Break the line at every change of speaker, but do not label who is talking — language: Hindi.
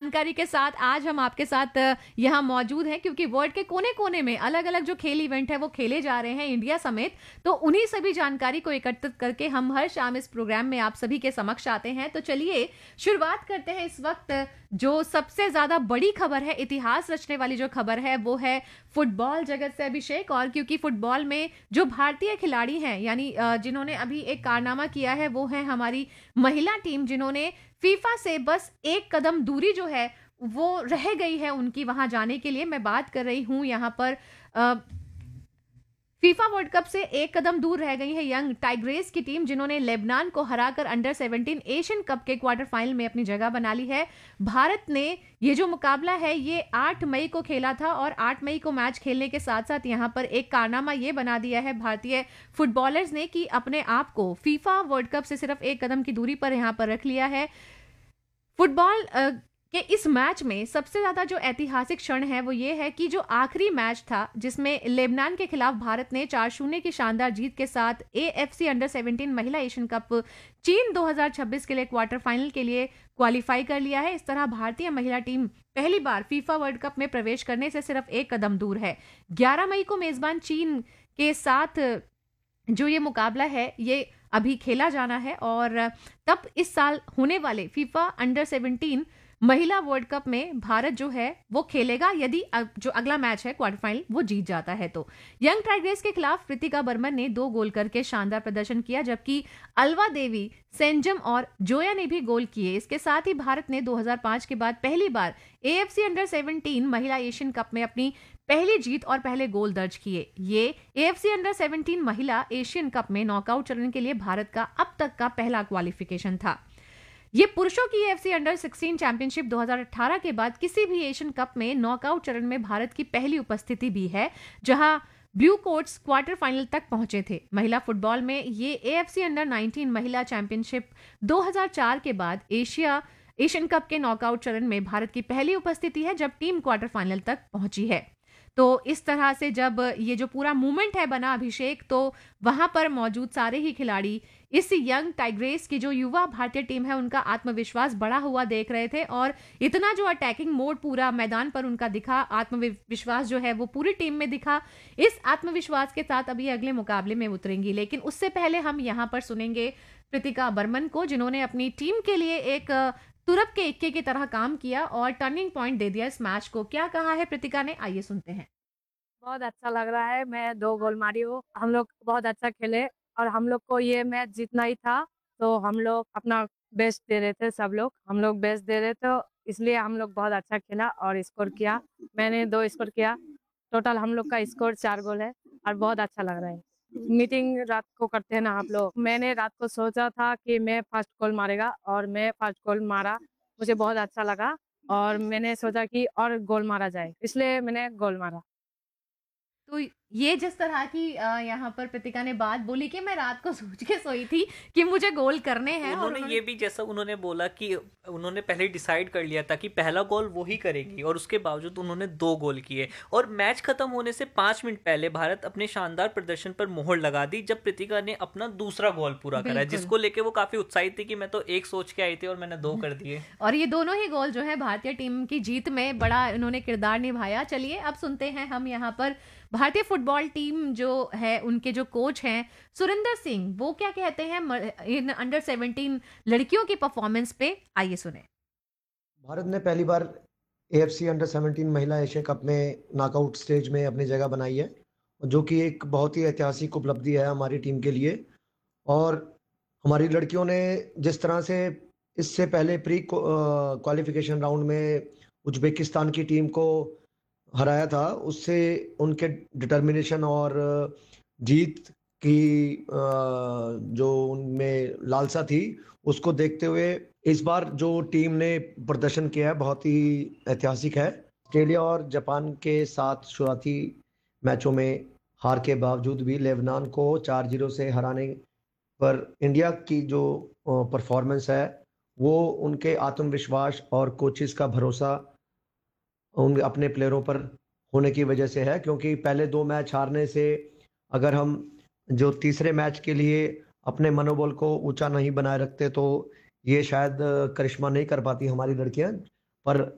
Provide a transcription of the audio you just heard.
जानकारी के साथ आज हम आपके साथ यहाँ मौजूद हैं, क्योंकि वर्ल्ड के कोने-कोने में अलग-अलग जो खेल इवेंट है वो खेले जा रहे हैं इंडिया समेत। तो उन्हीं सभी जानकारी को एकत्रित करके हम हर शाम इस प्रोग्राम में आप सभी के समक्ष आते हैं। तो चलिए शुरुआत करते हैं। इस वक्त जो सबसे ज़्यादा बड़ी खबर है, इतिहास रचने वाली जो खबर है, वो है फुटबॉल जगत से अभिषेक। और क्योंकि फुटबॉल में जो भारतीय खिलाड़ी हैं, यानी जिन्होंने अभी एक कारनामा किया है, वो है हमारी महिला टीम, जिन्होंने फीफा से बस एक कदम दूरी जो है वो रह गई है उनकी वहां जाने के लिए। मैं बात कर रही हूं यहाँ पर फीफा वर्ल्ड कप से एक कदम दूर रह गई है यंग टाइग्रेस की टीम, जिन्होंने लेबनान को हराकर अंडर 17 एशियन कप के क्वार्टर फाइनल में अपनी जगह बना ली है। भारत ने ये जो मुकाबला है ये 8 मई को खेला था, और 8 मई को मैच खेलने के साथ साथ यहाँ पर एक कारनामा ये बना दिया है भारतीय फुटबॉलर्स ने कि अपने आप को फीफा वर्ल्ड कप से सिर्फ एक कदम की दूरी पर यहाँ पर रख लिया है। फुटबॉल के इस मैच में सबसे ज्यादा जो ऐतिहासिक क्षण है वो ये है कि जो आखिरी मैच था, जिसमें लेबनान के खिलाफ भारत ने 4-0 की शानदार जीत के साथ एएफसी अंडर 17 महिला एशियन कप चीन 2026 के लिए क्वार्टर फाइनल के लिए क्वालिफाई कर लिया है। इस तरह भारतीय महिला टीम पहली बार फीफा वर्ल्ड कप में प्रवेश करने से सिर्फ एक कदम दूर है। 11 मई को मेजबान चीन के साथ जो ये मुकाबला है ये अभी खेला जाना है, और तब इस साल होने वाले फीफा अंडर 17 महिला वर्ल्ड कप में भारत जो है वो खेलेगा, यदि जो अगला मैच है क्वार्टर फाइनल वो जीत जाता है तो। यंग टाइग्रेस के खिलाफ कृतिका बर्मन ने 2 गोल करके शानदार प्रदर्शन किया, जबकि अलवा देवी, सेंजम और जोया ने भी गोल किए। इसके साथ ही भारत ने 2005 के बाद पहली बार एएफसी अंडर 17 महिला एशियन कप में अपनी पहली जीत और पहले गोल दर्ज किए। ये एएफसी अंडर 17 महिला एशियन कप में नॉकआउट चरण के लिए भारत का अब तक का पहला क्वालिफिकेशन था। ये पुरुषों की एएफसी अंडर 16 चैंपियनशिप 2018 के बाद किसी भी एशियन कप में नॉकआउट चरण में भारत की पहली उपस्थिति भी है, जहां ब्लू कोट्स क्वार्टर फाइनल तक पहुंचे थे। महिला फुटबॉल में ये एएफसी अंडर 19 महिला चैंपियनशिप 2004 के बाद एशियन कप के नॉकआउट चरण में भारत की पहली उपस्थिति है, जब टीम क्वार्टर फाइनल तक पहुंची है। तो इस तरह से जब ये जो पूरा मूवमेंट है बना अभिषेक, तो वहां पर मौजूद सारे ही खिलाड़ी इस यंग टाइग्रेस की जो युवा भारतीय टीम है उनका आत्मविश्वास बढ़ा हुआ देख रहे थे, और इतना जो अटैकिंग मोड पूरा मैदान पर उनका दिखा, आत्मविश्वास जो है वो पूरी टीम में दिखा। इस आत्मविश्वास के साथ अभी अगले मुकाबले में उतरेंगी, लेकिन उससे पहले हम यहाँ पर सुनेंगे कृतिका बर्मन को, जिन्होंने अपनी टीम के लिए एक तुरप के इक्के की तरह काम किया और टर्निंग पॉइंट दे दिया इस मैच को। क्या कहा है कृतिका ने, आइए सुनते हैं।
बहुत अच्छा लग रहा है। मैं 2 गोल मारी हूँ। हम लोग बहुत अच्छा खेले और हम लोग को ये मैच जीतना ही था, तो हम लोग अपना बेस्ट दे रहे थे। सब लोग हम लोग बेस्ट दे रहे थे, इसलिए हम लोग बहुत अच्छा खेला और स्कोर किया। मैंने 2 स्कोर किया। टोटल हम लोग का स्कोर 4 गोल है और बहुत अच्छा लग रहा है। मीटिंग रात को करते हैं ना आप लोग। मैंने रात को सोचा था कि मैं फर्स्ट गोल मारेगा और मैं फर्स्ट गोल मारा। मुझे बहुत अच्छा लगा और मैंने सोचा कि और गोल मारा जाए, इसलिए मैंने गोल मारा।
तो ये जिस तरह की यहाँ पर कृतिका ने बात बोली कि मैं रात को सोच के सोई थी कि मुझे गोल करने हैं, और
उन्होंने ये भी, जैसा उन्होंने बोला कि उन्होंने पहले डिसाइड कर लिया था कि पहला गोल वो ही करेंगी, और उसके बावजूद उन्होंने 2 गोल किए। और मैच खत्म होने से 5 मिनट पहले भारत अपने शानदार प्रदर्शन पर मोहर लगा दी, जब कृतिका ने अपना दूसरा गोल पूरा करा, जिसको लेके वो काफी उत्साहित थी कि मैं तो 1 सोच के आई थी और मैंने 2 कर दिए।
और ये दोनों ही गोल जो है भारतीय टीम की जीत में बड़ा इन्होंने किरदार निभाया। चलिए अब सुनते हैं हम यहाँ पर भारतीय फुटबॉल टीम जो है उनके जो कोच हैं सुरिंदर सिंह, वो क्या कहते हैं इन अंडर 17 लड़कियों की परफॉर्मेंस पे, आइए सुने।
भारत ने पहली बार एएफसी अंडर 17 महिला एशिया कप में नॉकआउट स्टेज में अपनी जगह बनाई है, जो कि एक बहुत ही ऐतिहासिक उपलब्धि है हमारी टीम के लिए। और हमारी लड़कियों ने जिस तरह से इससे पहले प्री क्वालिफिकेशन राउंड में उज्बेकिस्तान की टीम को हराया था, उससे उनके डिटर्मिनेशन और जीत की जो उनमें लालसा थी, उसको देखते हुए इस बार जो टीम ने प्रदर्शन किया है बहुत ही ऐतिहासिक है। ऑस्ट्रेलिया और जापान के साथ शुरुआती मैचों में हार के बावजूद भी लेबनान को 4-0 से हराने पर इंडिया की जो परफॉर्मेंस है वो उनके आत्मविश्वास और कोचेस का भरोसा उन अपने प्लेयरों पर होने की वजह से है। क्योंकि पहले 2 मैच हारने से अगर हम जो तीसरे मैच के लिए अपने मनोबल को ऊंचा नहीं बनाए रखते तो ये शायद करिश्मा नहीं कर पाती हमारी लड़कियां। पर